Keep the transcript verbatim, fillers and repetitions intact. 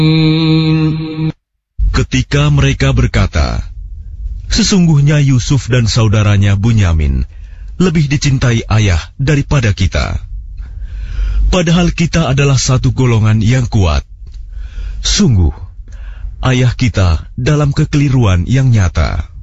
Ketika mereka berkata, sesungguhnya Yusuf dan saudaranya Bunyamin lebih dicintai ayah daripada kita. Padahal kita adalah satu golongan yang kuat. Sungguh, ayah kita dalam kekeliruan yang nyata.